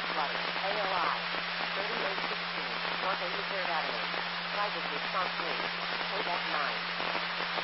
flooding. AOI 3816, North 83rd Avenue. Private response wind. Quake F9.